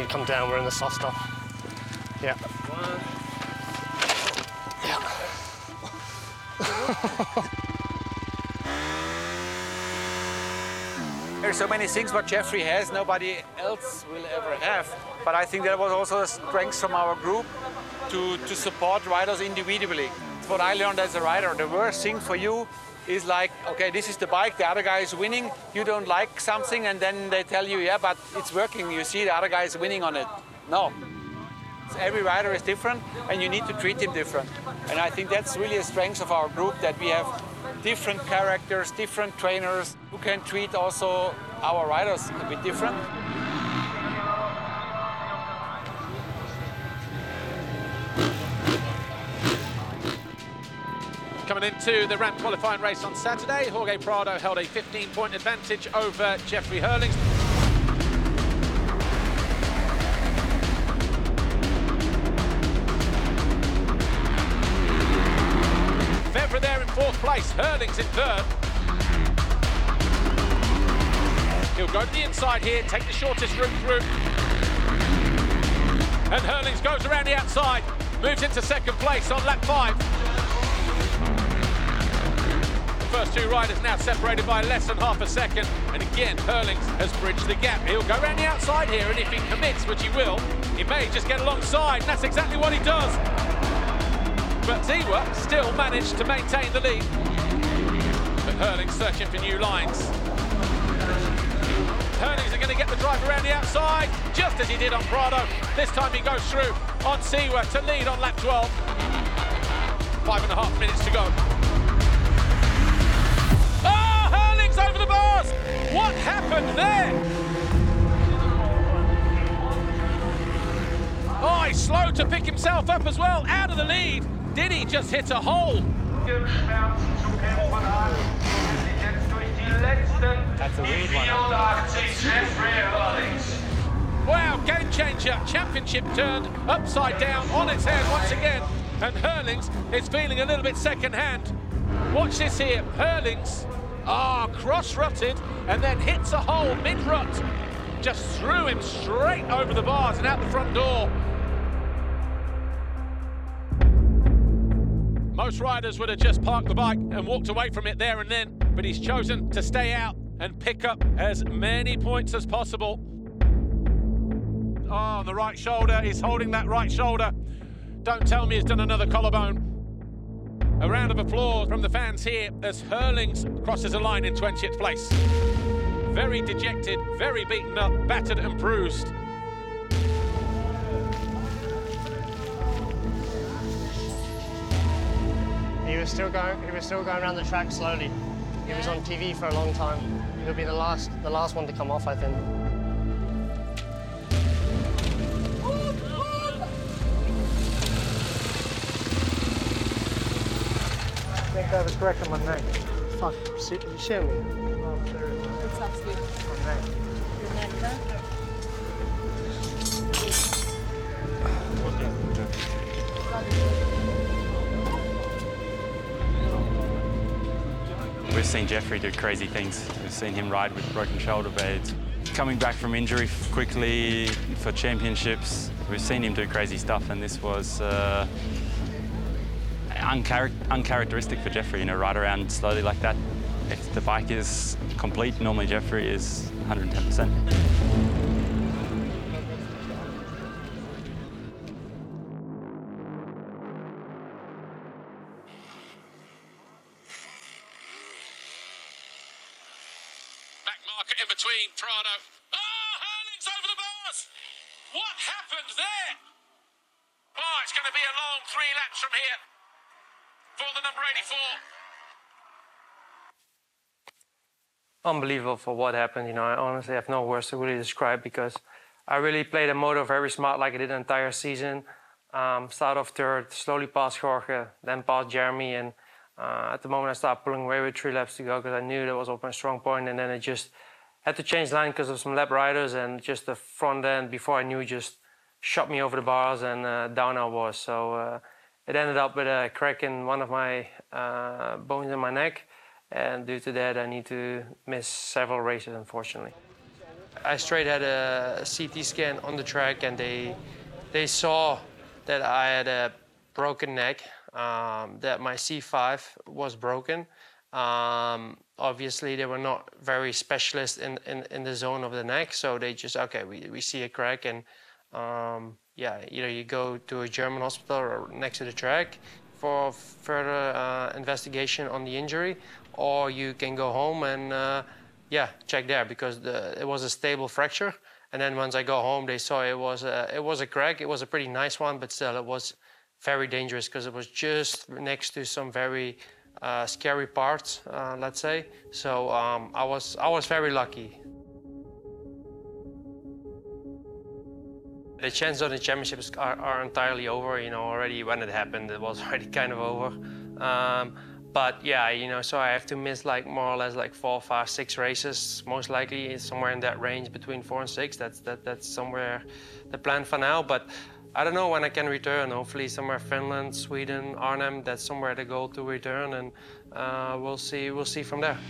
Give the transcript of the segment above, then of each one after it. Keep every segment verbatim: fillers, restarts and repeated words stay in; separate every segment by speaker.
Speaker 1: you come down, we're in the soft stuff. Yeah.
Speaker 2: One.
Speaker 1: Yeah.
Speaker 3: There's so many things what Jeffrey has, nobody else will ever have. But I think that was also a strength from our group to, to support riders individually. It's what I learned as a rider. The worst thing for you is like, okay, this is the bike, the other guy is winning, you don't like something, and then they tell you, yeah, but it's working, you see the other guy is winning on it. No. Every rider is different, and you need to treat him different. And I think that's really a strength of our group, that we have different characters, different trainers who can treat also our riders a bit different.
Speaker 4: Coming into the ramp qualifying race on Saturday, Jorge Prado held a fifteen point advantage over Jeffrey Herlings. Febvre there in fourth place, Herlings in third. He'll go to the inside here, take the shortest route through. And Herlings goes around the outside, moves into second place on lap five. The first two riders now separated by less than half a second. And again, Herlings has bridged the gap. He'll go around the outside here, and if he commits, which he will, he may just get alongside, and that's exactly what he does. But Ziwa still managed to maintain the lead. But Herlings searching for new lines. Herlings are going to get the drive around the outside, just as he did on Prado. This time he goes through on Ziwa to lead on lap twelve. Five and a half minutes to go. Oh, Herlings over the bars! What happened there? Oh, he's slow to pick himself up as well, out of the lead. Did he just hit a hole?
Speaker 1: That's a weird one.
Speaker 4: Wow, game changer. Championship turned upside down on its head once again. And Herlings is feeling a little bit second hand. Watch this here. Herlings, ah, oh, cross-rutted and then hits a hole mid-rut. Just threw him straight over the bars and out the front door. Most riders would have just parked the bike and walked away from it there and then, but he's chosen to stay out and pick up as many points as possible. Oh, on the right shoulder, he's holding that right shoulder. Don't tell me he's done another collarbone. A round of applause from the fans here as Herlings crosses a line in twentieth place. Very dejected, very beaten up, battered and bruised.
Speaker 1: He was still going. He was still going around the track slowly. He was on T V for a long time. He'll be the last, the last one to come off, I think.
Speaker 5: I think I have a crack on my neck.
Speaker 1: Fuck, see, you show me.
Speaker 5: Oh, there it is.
Speaker 6: What's up, Steve?
Speaker 5: My neck.
Speaker 6: Your neck, huh?
Speaker 7: We've seen Jeffrey do crazy things. We've seen him ride with broken shoulder blades. Coming back from injury quickly for championships, we've seen him do crazy stuff, and this was uh, unchar uncharacteristic for Jeffrey, you know, ride around slowly like that. If the bike is complete, normally Jeffrey is one hundred ten percent.
Speaker 4: In between Prado. Oh, Herlings over the bars! What happened there? Oh, it's going to be a long three laps from here for the number eighty-four.
Speaker 8: Unbelievable for what happened. You know, I honestly have no words to really describe, because I really played the moto very smart like I did the entire season. Um, start off third, slowly past Jorge, then past Jeremy, and uh, at the moment I started pulling away with three laps to go because I knew that was up my strong point, and then it just had to change line because of some lap riders, and just the front end before I knew just shot me over the bars, and uh, down I was. So uh, it ended up with a crack in one of my uh, bones in my neck, and due to that I need to miss several races, unfortunately. I straight had a C T scan on the track, and they they saw that I had a broken neck, um, that my C five was broken. Um, obviously, they were not very specialist in, in, in the zone of the neck, so they just, okay, we, we see a crack, and um, yeah, either you go to a German hospital or next to the track for further uh, investigation on the injury, or you can go home and uh, yeah, check there, because the, it was a stable fracture. And then once I go home, they saw it was a, it was a crack. It was a pretty nice one, but still it was very dangerous because it was just next to some very uh, scary parts, uh, let's say. So um, I was I was very lucky. The chances of the championships are, are entirely over. You know, already when it happened, it was already kind of over. Um, But yeah, you know, so I have to miss like more or less like four, five, six races, most likely somewhere in that range between four and six. That's that that's somewhere the plan for now. But I don't know when I can return. Hopefully somewhere Finland, Sweden, Arnhem. That's somewhere the goal to return, and uh, we'll see. We'll see from there.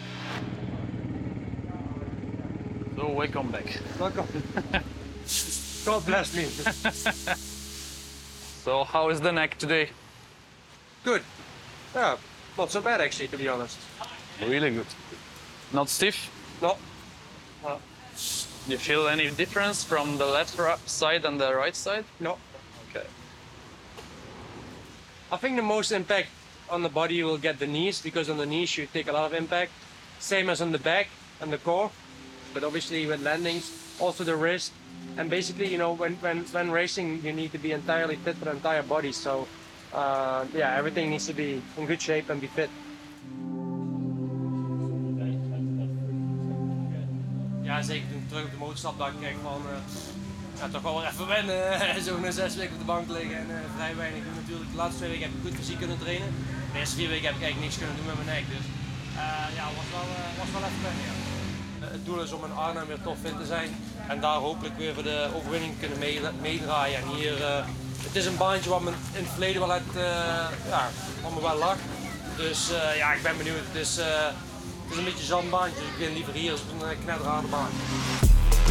Speaker 2: So welcome back.
Speaker 5: Welcome. God bless me.
Speaker 2: So how is the neck today?
Speaker 8: Good. Yeah. Not so bad, actually, to be honest.
Speaker 2: Really good. Not stiff?
Speaker 8: No. No.
Speaker 2: Do you feel any difference from the left side and the right side?
Speaker 8: No.
Speaker 2: Okay.
Speaker 8: I think the most impact on the body you will get the knees, because on the knees you take a lot of impact. Same as on the back and the core. But obviously with landings, also the wrist. And basically, you know, when, when, when racing, you need to be entirely fit for the entire body. So Uh, yeah, everything needs to be in good shape and be fit. Ja, zeker toen ik terug op de motor stapte, dacht ik echt van, uh, ja, toch wel weer even wennen. Zo'n zes weken op de bank liggen en uh, vrij weinig doen natuurlijk. De laatste twee weken heb ik goed fysiek kunnen trainen. De eerste vier weken heb ik eigenlijk niks kunnen doen met mijn nek. Dus uh, ja, was wel, uh, was wel even wennen, ja. Uh, het doel is om in Arnhem weer top fit te zijn en daar hopelijk weer voor de overwinning kunnen meedraaien. En hier, uh, het is een baantje wat me in het verleden wel het, uh, ja, wat me wel lag. Dus uh, ja, ik ben benieuwd. Het is, uh, het is een beetje een zandbaantje, dus ik ben liever hier als een knetterharde baan.